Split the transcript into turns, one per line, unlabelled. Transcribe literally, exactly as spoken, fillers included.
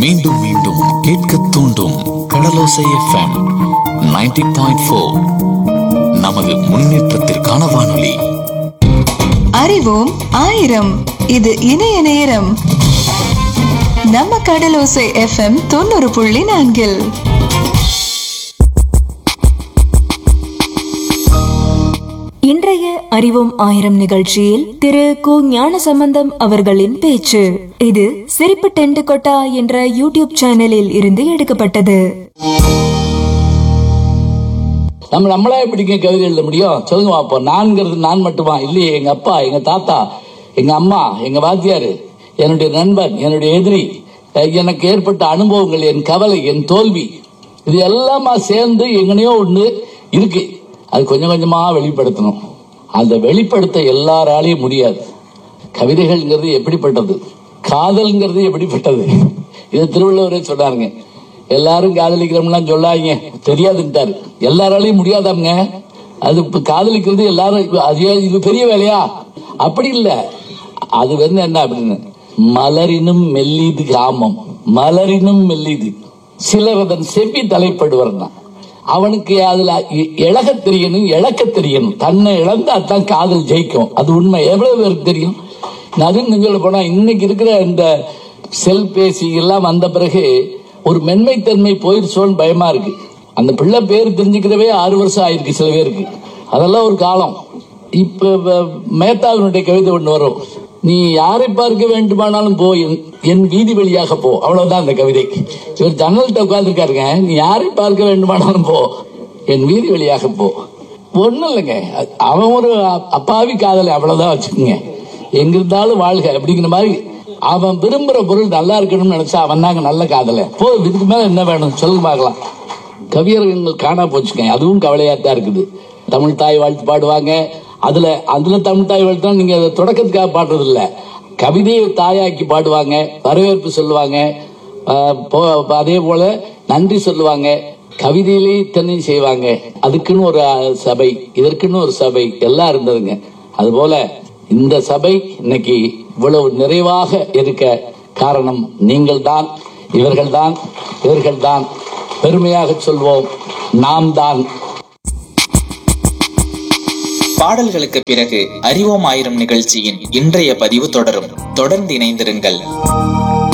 மீண்டும் மீண்டும் கேட்க தூண்டும் கடலோசை எஃப்எம் நைன்டி பாயிண்ட் ஃபோர். நமது முன்னேற்றத்திற்கான வானொலி.
அறிவோம் ஆயிரம். இது இணைய நேரம். நம்ம கடலோசை எஃப்எம் தொண்ணூறு புள்ளி நான்கில்
இன்றைய அறிவோம் ஆயிரம் நிகழ்ச்சியில் திரு கு ஞானசம்பந்தம் அவர்களின் பேச்சு. இது சிரிப்பு டென்ட் கொட்டா என்ற யூடியூப் சேனலில் இருந்து எடுக்கப்பட்டது.
நம்ம நம்மளே பிடிக்க கவிதை எழுத முடியும்? சொல்லுங்க பாப்போம். நான்கிறது நான் மட்டுமா? இல்லையே. எங்க அப்பா, எங்க தாத்தா, எங்க அம்மா, எங்க வாத்தியாரு, என்னுடைய நண்பன், என்னுடைய எதிரி, எனக்கு ஏற்பட்ட அனுபவங்கள், என் கவலை, என் தோல்வி, இது எல்லாமா சேர்ந்து எங்கனையோ ஒண்ணு இருக்கு. அது கொஞ்சம் கொஞ்சமா வெளிப்படுத்தணும். அந்த வெளிப்படுத்த எல்லாராலையும் முடியாது. கவிதைகள்ங்கிறது எப்படிப்பட்டது, காதல்ங்கிறது எப்படிப்பட்டது, இதை திருவள்ளுவரே சொன்னாருங்க. எல்லாரும் காதலிக்கிறோம்லாம் சொல்லாங்க, தெரியாதுன்ட்டாரு. எல்லாராலையும் முடியாதாங்க. அது இப்ப காதலிக்கிறது எல்லாரும் அது இது பெரிய வேலையா? அப்படி இல்ல. அது வந்து என்ன அப்படின்னு, மலரினும் மெல்லிது காமம், மலரினும் மெல்லிது சிலர் அதன் செவ்வி தலைப்படுவார்னா, அவனுக்கு அதுல இழக தெரியணும், இழக்க தெரியணும். தன்னை இழந்தா தான் காதல் ஜெயிக்கும். அது உண்மை. எவ்வளவு பேருக்கு தெரியும்? அதுன்னு சொல்ல போனா, இன்னைக்கு இருக்கிற இந்த செல்பேசி எல்லாம் வந்த பிறகு ஒரு மென்மைத்தன்மை போயிருச்சோன்னு பயமா இருக்கு. அந்த பிள்ளை பேர் தெரிஞ்சுக்கிறவே ஆறு வருஷம் ஆயிருக்கு சில பேருக்கு. அதெல்லாம் ஒரு காலம். இப்ப மேத்தாவினுடைய கவிதை ஒண்ணு வரும், நீ யாரை பார்க்க வேண்டுமானாலும் போ, என் வீதி வழியாக போ. அவ்வளவுதான் அந்த கவிதை. இவர் ஜன்னல்கிட்ட உட்கார்ந்துருக்காருங்க, நீ யாரை பார்க்க வேண்டுமானாலும் போ, என் வீதி வழியாக போ. ஒண்ணும் இல்லைங்க, அவன் ஒரு அப்பாவி காதலை, அவ்வளவுதான் வச்சுக்கோங்க. எங்க இருந்தாலும் வாழ்க அப்படிங்கிற மாதிரி. அவன் விரும்புற பொருள் நல்லா இருக்கணும்னு நினைச்சா அவன் தாங்க நல்ல காதலை. போ, இதுக்கு மேல என்ன வேணும் சொல்லுங்க பார்க்கலாம். கவியரங்கங்கள் காணா போச்சுங்க. அதுவும் கவலையாத்தான் இருக்குது. தமிழ் தாய் வாழ்த்து பாடுவாங்க. அதுல அதுல தமிழ் தாய் வாழ்த்து நீங்க தொடக்கத்துக்காக பாடுறது இல்ல, கவிதையை தாயாக்கி பாடுவாங்க, வரவேற்பு சொல்லுவாங்க, அதே போல நன்றி சொல்லுவாங்க, கவிதையிலே இத்தனை செய்வாங்க. அதுக்குன்னு ஒரு சபை, இதற்குன்னு ஒரு சபை எல்லாம் இருந்ததுங்க. அதுபோல இந்த சபை இன்னைக்கு இவ்வளவு நிறைவாக இருக்க காரணம் நீங்கள் தான், இவர்கள் தான், இவர்கள் தான். பெருமையாக சொல்வோம், நாம் தான்.
பாடல்களுக்கு பிறகு அறிவோம் ஆயிரம் நிகழ்ச்சியின் இன்றைய பதிவு தொடரும். தொடர்ந்து இணைந்திருங்கள்.